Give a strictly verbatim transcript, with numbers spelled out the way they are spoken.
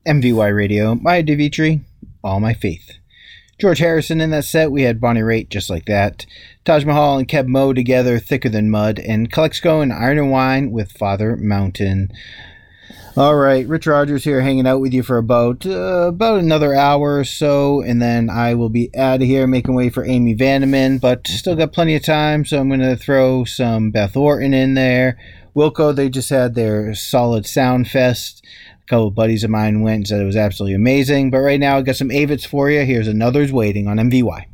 M V Y Radio, Maya Devitri, All My Faith. George Harrison in that set. We had Bonnie Raitt, Just Like That. Taj Mahal and Keb Mo together, Thicker Than Mud. And Calexico and Iron and Wine with Father Mountain. All right, Rich Rogers here hanging out with you for about uh, about another hour or so, and then I will be out of here making way for Amy Vandeman, but still got plenty of time, so I'm going to throw some Beth Orton in there. Wilco, they just had their Solid Sound Fest. A couple of buddies of mine went and said it was absolutely amazing, but right now I got some Avits for you. Here's Another's Waiting on M V Y.